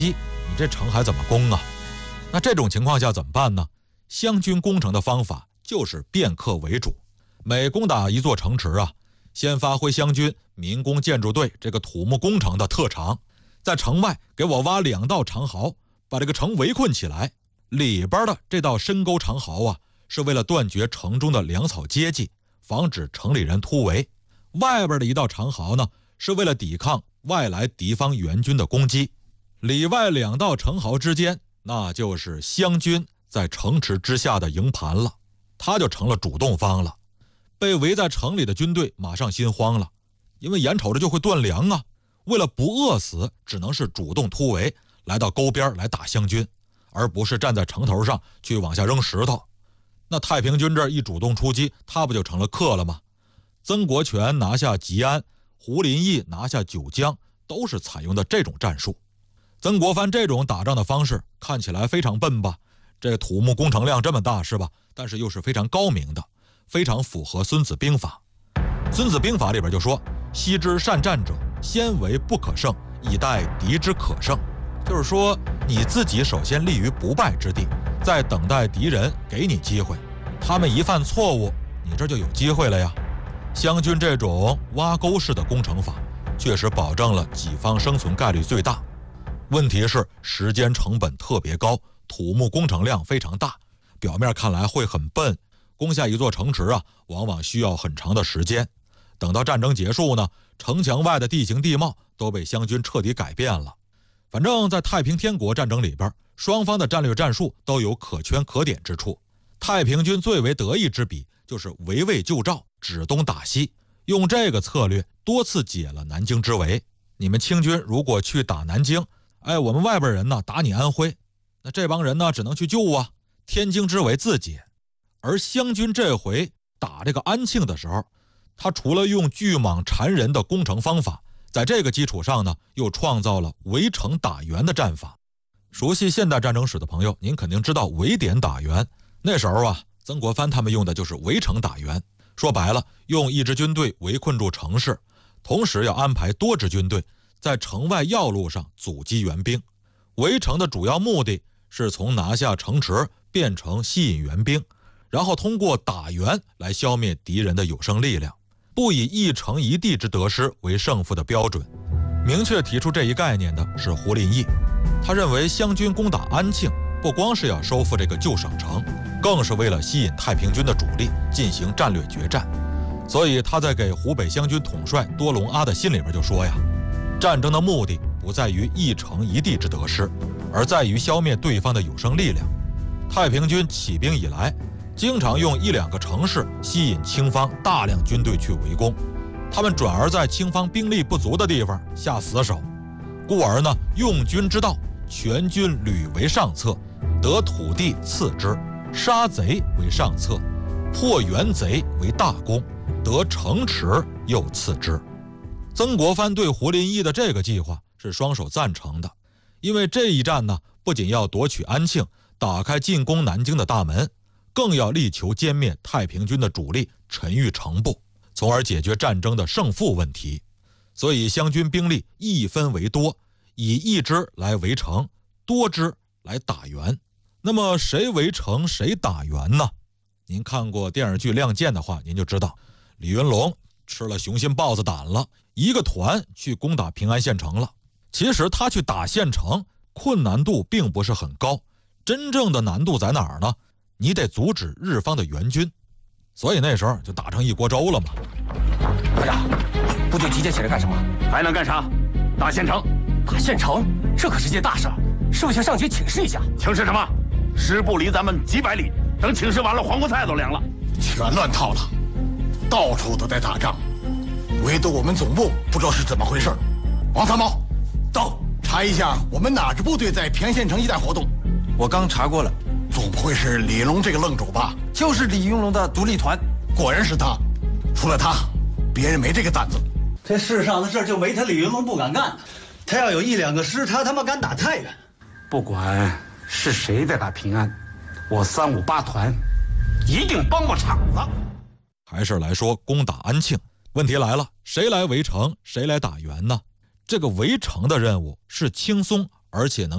你这城还怎么攻啊？那这种情况下怎么办呢？湘军攻城的方法就是变客为主。每攻打一座城池啊，先发挥湘军民工建筑队这个土木工程的特长，在城外给我挖2道长壕，把这个城围困起来。里边的这道深沟长壕啊，是为了断绝城中的粮草接济，防止城里人突围。外边的一道长壕呢，是为了抵抗外来敌方援军的攻击。里外2道城壕之间，那就是湘军在城池之下的营盘了，他就成了主动方了。被围在城里的军队马上心慌了，因为眼瞅着就会断粮啊，为了不饿死，只能是主动突围，来到沟边来打湘军，而不是站在城头上去往下扔石头。那太平军这一主动出击，他不就成了客了吗？曾国荃拿下吉安，胡林翼拿下九江，都是采用的这种战术。曾国藩这种打仗的方式看起来非常笨吧，这土木工程量这么大是吧？但是又是非常高明的，非常符合孙子兵法。孙子兵法里边就说，昔之善战者，先为不可胜，以待敌之可胜。就是说你自己首先立于不败之地，再等待敌人给你机会，他们一犯错误，你这就有机会了呀。湘军这种挖沟式的攻城法确实保证了己方生存概率最大。问题是时间成本特别高，土木工程量非常大，表面看来会很笨，攻下一座城池啊，往往需要很长的时间。等到战争结束呢，城墙外的地形地貌都被湘军彻底改变了。反正在太平天国战争里边，双方的战略战术都有可圈可点之处。太平军最为得意之笔就是围魏救赵，指东打西，用这个策略多次解了南京之围。你们清军如果去打南京，我们外边人呢打你安徽，那这帮人呢只能去救啊，天津之围自解。而湘军这回打这个安庆的时候，他除了用巨蟒缠人的攻城方法，在这个基础上呢，又创造了围城打援的战法。熟悉现代战争史的朋友，您肯定知道围点打援。那时候啊，曾国藩他们用的就是围城打援。说白了，用一支军队围困住城市，同时要安排多支军队在城外要路上阻击援兵。围城的主要目的是从拿下城池变成吸引援兵，然后通过打援来消灭敌人的有生力量，不以一城一地之得失为胜负的标准。明确提出这一概念的是胡林翼，他认为湘军攻打安庆不光是要收复这个旧省城，更是为了吸引太平军的主力进行战略决战。所以他在给湖北湘军统帅多隆阿的信里边就说呀，战争的目的不在于一城一地之得失，而在于消灭对方的有生力量。太平军起兵以来，经常用1-2个城市吸引清方大量军队去围攻，他们转而在清方兵力不足的地方下死手，故而呢，用军之道，全军屡为上策，得土地次之，杀贼为上策，破援贼为大功，得城池又次之。曾国藩对胡林翼的这个计划是双手赞成的，因为这一战呢，不仅要夺取安庆，打开进攻南京的大门，更要力求歼灭太平军的主力陈玉城部，从而解决战争的胜负问题。所以湘军兵力一分为多，以一支来围城，多支来打援。那么谁围城谁打援呢？您看过电视剧《亮剑》的话，您就知道李云龙吃了雄心豹子胆了，一个团去攻打平安县城了。其实他去打县城困难度并不是很高，真正的难度在哪儿呢？你得阻止日方的援军，所以那时候就打成一锅粥了嘛。 科长，部队集结起来干什么？ 还能干啥？打县城。 打县城？这可是件大事，是不是向上级请示一下？ 请示什么？师部离咱们几百里，等请示完了，黄瓜菜都凉了。 全乱套了，到处都在打仗，唯独我们总部不知道是怎么回事。王参谋，到查一下我们哪支部队在平安县城一带活动。 我刚查过了， 总不会是李云龙这个愣主吧？ 就是李云龙的独立团， 果然是他，除了他，别人没这个胆子。 这世上的事就没他李云龙不敢干的。他要有1-2个师，他妈敢打太原。 不管是谁在打平安，我358团一定帮过场子。 还是来说攻打安庆，问题来了，谁来围城，谁来打援呢？这个围城的任务是轻松而且能